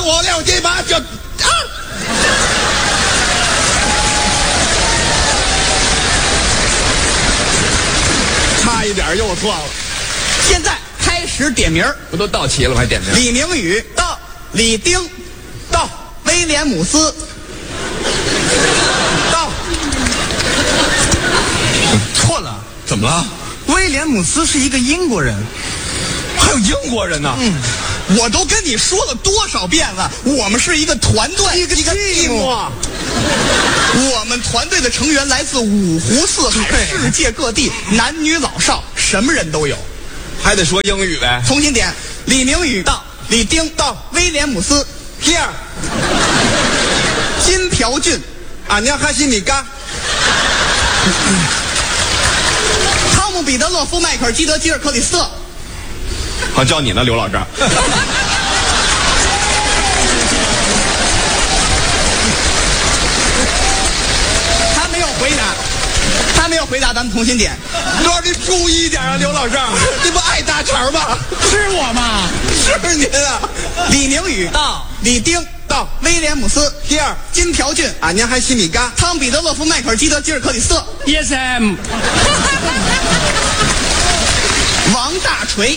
5、6、7、8、9、差一点又错了。 现在开始点名。 不都到齐了吗？还点名？ 李明宇到，李丁到， 威廉姆斯到。 错了， 怎么了？ 威廉姆斯是一个英国人。 还有英国人呢？ 我都跟你说了多少遍了，我们是一个团队， 一个 team。 我们团队的成员来自五湖四海，世界各地，男女老少，什么人都有。 还得说英语呗。 重新点：李明宇到，李丁到，威廉姆斯 Here， 金朴俊， 俺娘哈西米嘎， 汤姆彼得洛夫迈克尔基德吉尔克里斯特。 好，叫你呢，刘老师。 他没有回答，他没有回答，咱们重新点。 刘老师，你注意一点啊，刘老师，你不爱大肠吗？ 是我吗？ 是您啊。 李明宇到，李丁到，威廉姆斯 Here， 金朴俊， 俺娘还西米嘎， 汤彼得洛夫迈克尔基德吉尔克里斯特。 ESM。 王大锤。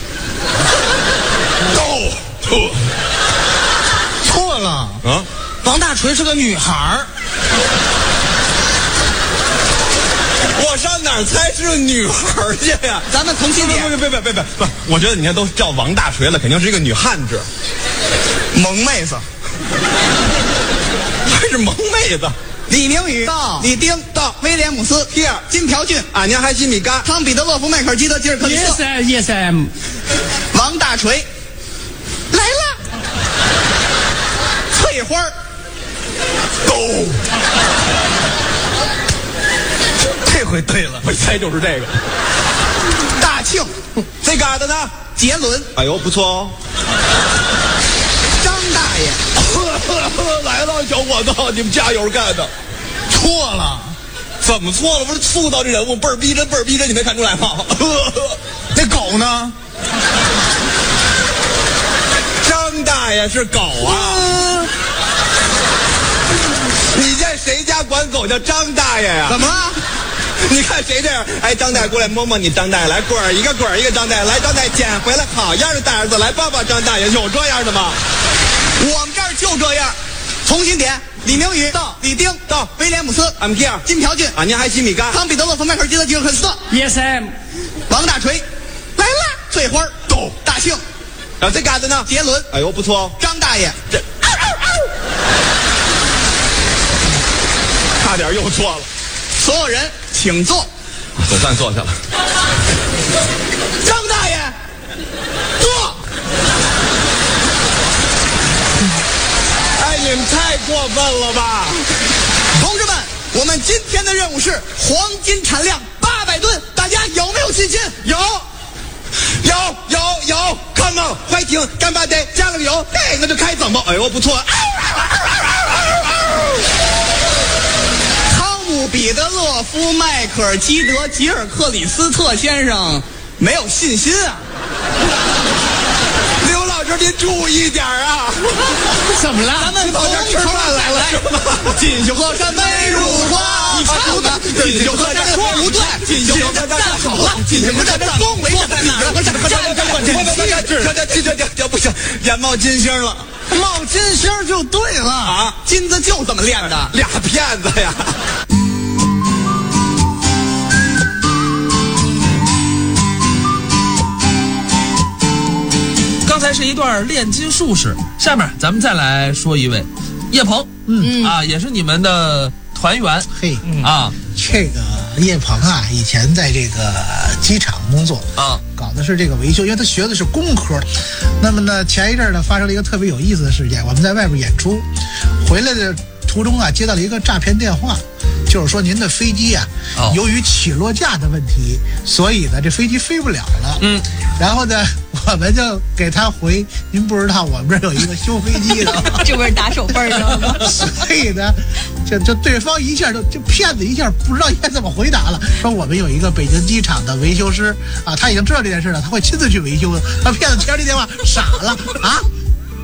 错了啊！ 王大锤是个女孩儿。 我上哪儿猜是女孩去呀？ 咱们重新点。 别！我觉得你看都叫王大锤了，肯定是一个女汉子， 萌妹子。 还是萌妹子。 李明宇到，李丁到，威廉姆斯 Here， 金朴俊， 俺娘还西米嘎， 汤彼得洛夫迈克尔基德吉尔克里斯特。 ESM。 王大锤来了。翠花都。 这回对了， 我一猜就是这个。 大庆这嘎达呢？ 杰伦， 哎呦，不错哦。 张大爷。 来了，小伙子，你们加油干的。 错了。 怎么错了？不是塑造这人物倍儿逼真，倍儿逼真，你没看出来吗？ 那狗呢？ 张大爷是狗啊！你见谁家管狗叫张大爷呀？ 怎么了？ 你看谁这样？哎，张大爷过来摸摸你，张大爷来滚一个滚一个，张大爷来，张大爷捡回来好样的大儿子，来抱抱张大爷，有这样的吗？ 我们这儿就这样。重新点：李明宇到，李丁到，威廉姆斯 I'm here， 金朴俊， 俺娘还西米嘎， 汤彼得洛夫迈克尔基德吉尔克里斯特。 ESM。 王大锤来了。翠花都。 大庆然后这嘎子呢？ 杰伦， 哎呦，不错哦。 张大爷这差点又错了。 所有人请坐。 总算坐下了。 张大爷坐。 哎，你们太过分了吧！ 同志们，我们今天的任务是黄金产量800吨，大家有没有信心？ 有，Come on， 快听，干巴得加了个油，哎，那就开整吧。哎呦，不错。 汤姆彼得洛夫迈克尔基德吉尔克里斯特先生没有信心啊。 刘老师，您注意点啊！ 怎么了？ 咱们到这儿吃饭来了是吗？ 锦绣河山美如画，你唱的。锦绣河山说不对，锦绣河山好了，锦绣河山恭维在哪儿？ 这不行，眼冒金星了。 冒金星就对了啊！ 金子就这么炼的， 俩骗子呀！ 刚才是一段炼金术士，下面咱们再来说一位叶鹏，也是你们的团员。 嘿， 这个叶鹏啊，以前在这个机场工作啊， 搞的是这个维修，因为他学的是工科。那么呢，前一阵呢发生了一个特别有意思的事件，我们在外边演出，回来的途中啊，接到了一个诈骗电话，就是说您的飞机啊，由于起落架的问题，所以呢这飞机飞不了了。然后呢，我们就给他回，您不知道我们这儿有一个修飞机的， 这不是打手背了吗？ 所以呢，就对方一下就骗子一下不知道应该怎么回答了，说我们有一个北京机场的维修师啊，他已经知道这件事了，他会亲自去维修的。他骗子接这电话傻了啊，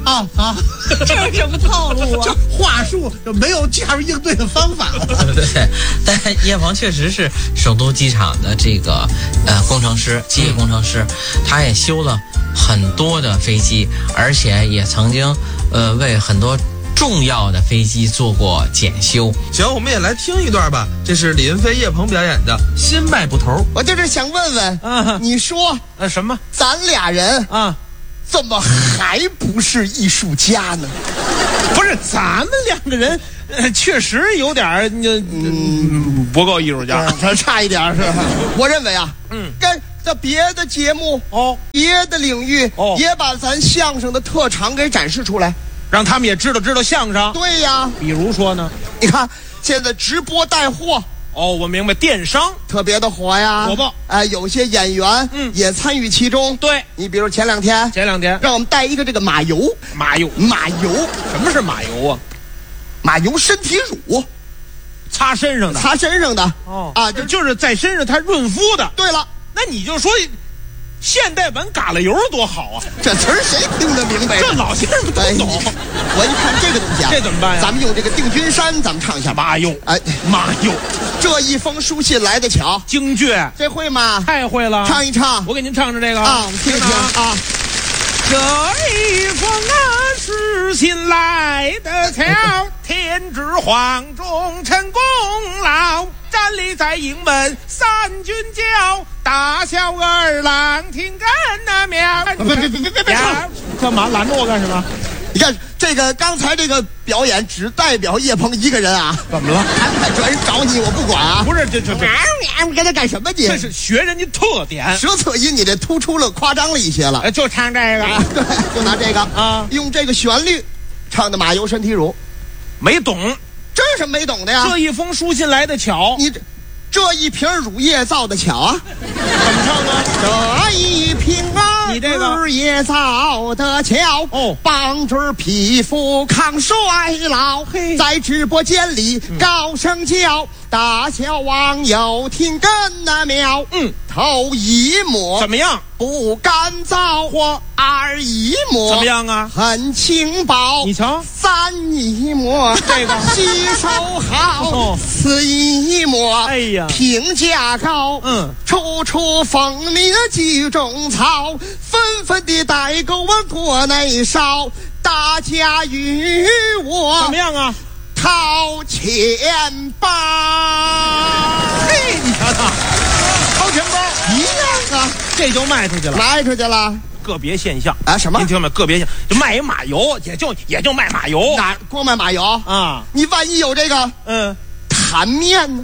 啊啊， 这是什么套路啊？ 话术就没有加入应对的方法了。 对，但叶鹏确实是首都机场的这个工程师，机械工程师，他也修了很多的飞机，而且也曾经为很多重要的飞机做过检修。 行，我们也来听一段吧，这是李云飞、叶鹏表演的《新迈步头》。 我就是想问问，你说什么？ 咱俩人啊， 怎么还不是艺术家呢？ 不是，咱们两个人，确实有点不够艺术家， 差一点是吧？我认为啊，跟在别的节目别的领域也把咱相声的特长给展示出来， 让他们也知道相声。 对呀， 比如说呢， 你看现在直播带货。 我明白，电商特别的火呀， 火爆。 有些演员也参与其中。 对， 你比如前两天让我们带一个这个马油， 什么是马油啊？ 马油身体乳， 擦身上的。就是在身上它润肤的。 对了， 那你就说现代版嘎啦油多好啊！ 这词儿谁听得明白？ 这老先生都懂。 我一看这个东西啊， 这怎么办呀？ 咱们用这个定军山，咱们唱一下马油。马油， 这一封书信来得巧， 京剧这会吗？ 太会了， 唱一唱。 我给您唱唱这个啊，听听啊。 这一封书信来得巧，天之黄忠臣功劳，站立在营门三军教，大小二郎听根那苗。别，干嘛拦着我干什么？ 你看这个刚才这个表演只代表叶鹏一个人啊。 怎么了？ 还专人找你，我不管啊。 不是这跟他干什么你？ 这是学人家特点。 舌侧音你这突出了，夸张了一些了。 就唱这个， 对，就拿这个啊， 用这个旋律唱的马油身体乳。 没懂， 这是没懂的呀。 这一封书信来的巧， 你这一瓶乳液造的巧啊。 怎么唱啊？ 这一瓶啊， 你这个乳液造的巧帮助皮肤抗衰老。在直播间里高声叫，大小网友听根那苗。头一抹怎么样？ 不干燥，二一抹怎么样啊？ 很轻薄。 你瞧， 三一抹这个吸收好，四一抹哎呀评价高。处处风靡的集中草，纷纷的代购往国内烧，大家与我怎么样啊？ 掏钱包。 嘿，你瞧瞧，掏钱包一样啊， 这就卖出去了， 卖出去了。 个别现象啊？什么？ 您听没？个别现象，就卖一马油，也就卖马油。 哪光卖马油啊？ 你万一有这个坛面呢？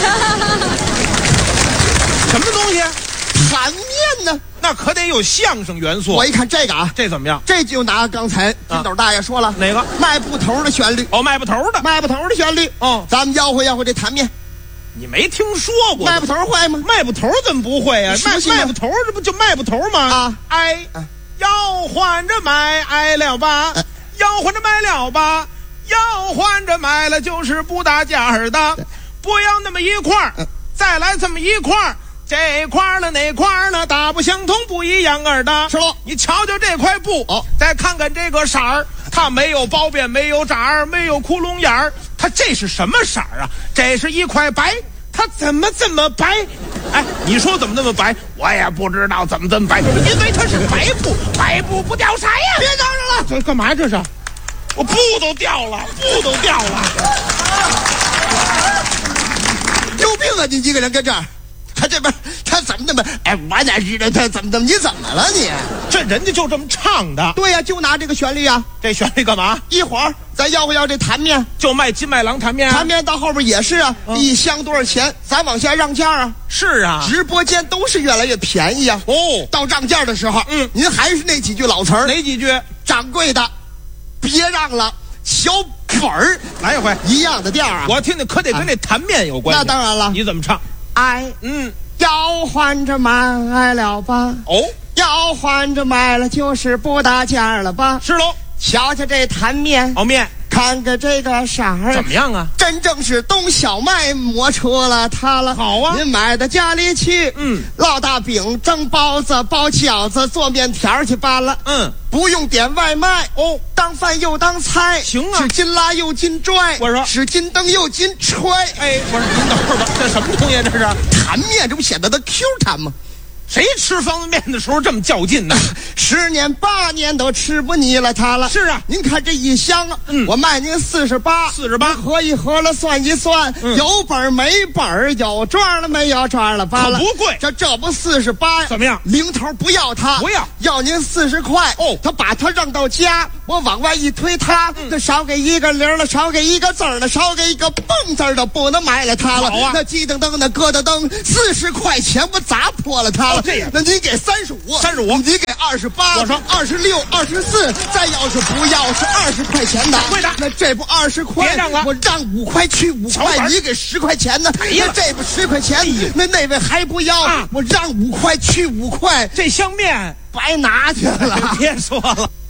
什么东西？ 坛面呢？ 那可得有相声元素。 我一看这个啊， 这怎么样？ 这就拿刚才金斗大爷说了， 哪个卖布头的旋律？ 卖布头的旋律。咱们吆喝这坛面。 你没听说过卖布头会吗？ 卖布头怎么不会啊？卖布头这不就卖布头吗？要换着买，了吧？要换着买了吧？要换着买了就是不搭价儿的，不要那么一块儿，再来这么一块儿。这块了那块了，大不相同，不一样儿的。 是喽， 你瞧瞧这块布，再看看这个色儿，它没有包边，没有褶儿，没有窟窿眼儿，它这是什么色儿啊？这是一块白，它怎么这么白？哎，你说怎么那么白？我也不知道怎么这么白，因为它是白布，白布不掉色呀。别嚷嚷了，这干嘛呀？这是，我布都掉了。 有病啊！你一个人跟这儿。他这边他怎么那么我哪知道他怎么你怎么了你？ 这人家就这么唱的。 对呀，就拿这个旋律啊。 这旋律干嘛？ 一会儿咱要不要这坛面？ 就卖金麦郎坛面。 坛面到后边也是啊，一箱多少钱？咱往下让价啊。 是啊， 直播间都是越来越便宜啊。到让价的时候，您还是那几句老词儿。 哪几句？ 掌柜的，别让了，小本儿来一回一样的调啊。 我听听，可得跟这坛面有关系。 那当然了。 你怎么唱？ 要换着买了吧？要换着买了就是不搭价了吧？ 是喽。 瞧瞧这坛面， 面， 看看这个色儿怎么样啊？ 真正是冬小麦磨出了它了。 好啊， 您买到家里去，烙大饼、蒸包子、包饺子、做面条去罢了。 不用点外卖哦， 当饭又当菜， 行啊是金拉又金拽， 我说是金灯又金揣。 哎，不是，您等会儿吧，这什么东西啊？这是弹面，这不显得它 Q 弹吗？ 谁吃方便面的时候这么较劲呢 ？10年8年都吃不腻了它了。 是啊， 您看这一箱啊，我卖您48，合一合了算一算，有本没本，有装了没有装了罢了， 可不贵。 这不48呀？ 怎么样？ 零头不要它， 不要， 要您40块。 哦， 他把它扔到家，我往外一推它，这少给一个零了，少给一个字了，少给一个蹦字都不能买了它了。 好啊， 那鸡噔噔的咯噔噔，40块钱我砸破了它了。 这样， 那你给35，你给28， 我说 26、24，再要是不要是20块钱的， 会的。 那这不20块， 别让了， 我让5块去5块，你给10块钱呢？ 哎呀， 这不10块钱，那位还不要，我让5块去5块， 这箱面白拿去了。 别说了。